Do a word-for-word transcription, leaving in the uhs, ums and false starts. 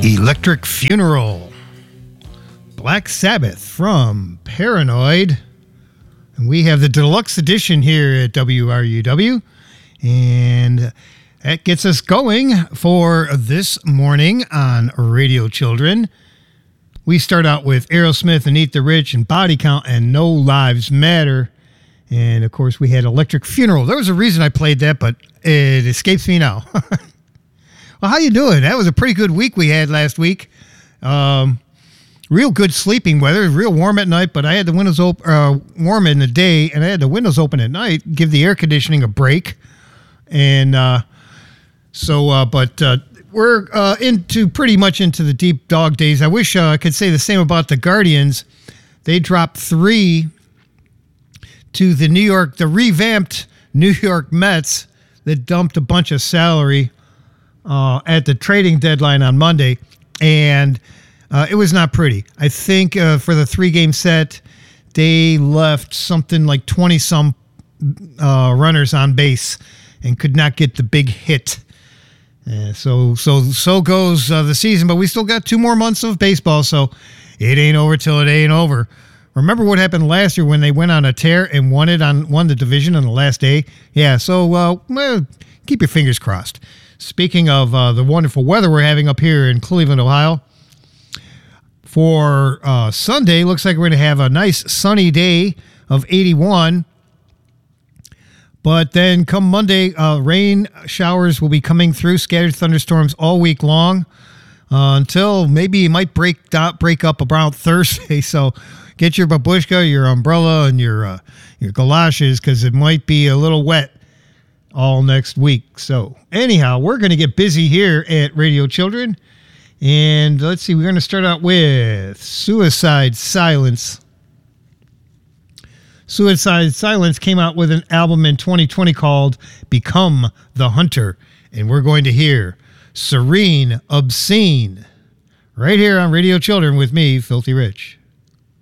Electric Funeral, Black Sabbath from Paranoid. And we have the deluxe edition here at W R U W. And that gets us going for this morning on Radio Children. We start out with Aerosmith and Eat the Rich and Body Count and No Lives Matter. And, of course, we had Electric Funeral. There was a reason I played that, but it escapes me now. Well, how you doing? That was a pretty good week we had last week. Um, real good sleeping weather, real warm at night, but I had the windows open, uh, warm in the day, and I had the windows open at night, give the air conditioning a break. And uh, so, uh, but uh, we're uh, into pretty much into the deep dog days. I wish uh, I could say the same about the Guardians. They dropped three to the New York, the revamped New York Mets that dumped a bunch of salary Uh, at the trading deadline on Monday, and uh, it was not pretty. I think uh, for the three-game set, they left something like twenty-some uh, runners on base and could not get the big hit. Uh, so so so goes uh, the season, but we still got two more months of baseball, so it ain't over till it ain't over. Remember what happened last year when they went on a tear and won it on won the division on the last day? Yeah, so uh, well, keep your fingers crossed. Speaking of uh, the wonderful weather we're having up here in Cleveland, Ohio, for uh, Sunday, looks like we're going to have a nice sunny day of eighty-one. But then come Monday, uh, rain showers will be coming through, scattered thunderstorms all week long uh, until maybe it might break, break up around Thursday. So get your babushka, your umbrella, and your, uh, your galoshes because it might be a little wet all next week. So anyhow, we're going to get busy here at Radio Children. And let's see, we're going to start out with Suicide Silence. Suicide Silence came out with an album in twenty twenty called Become the Hunter. And we're going to hear Serene Obscene right here on Radio Children with me, Filthy Rich.